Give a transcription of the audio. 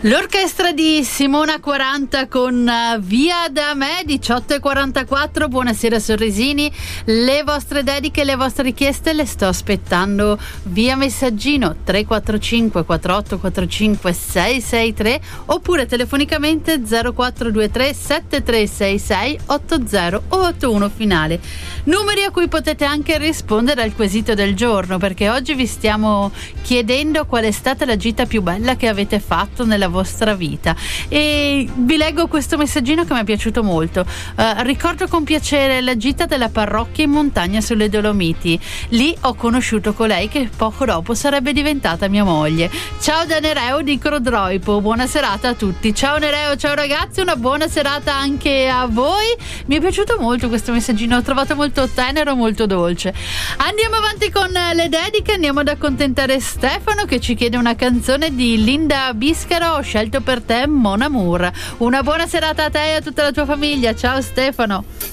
L'orchestra di Simona 40 con Via da me, 18:44. Buonasera sorrisini, le vostre dediche, le vostre richieste le sto aspettando via messaggino 345 4845 663 oppure telefonicamente 0423 7366 80 o 81 finale, numeri a cui potete anche rispondere al quesito del giorno, perché oggi vi stiamo chiedendo qual è stata la gita più bella che avete fatto nella vostra vita, e vi leggo questo messaggino che mi è piaciuto molto. Ricordo con piacere la gita della parrocchia in montagna sulle Dolomiti. Lì ho conosciuto colei che poco dopo sarebbe diventata mia moglie. Ciao da Nereo di Crodroipo, buona serata a tutti. Ciao Nereo, ciao ragazzi, una buona serata anche a voi. Mi è piaciuto molto questo messaggino, l'ho trovato molto tenero, molto dolce. Andiamo avanti con le dediche, andiamo ad accontentare Stefano che ci chiede una canzone di Linda Biscaro. Ho scelto per te Mon Amour. Una buona serata a te e a tutta la tua famiglia. Ciao Stefano.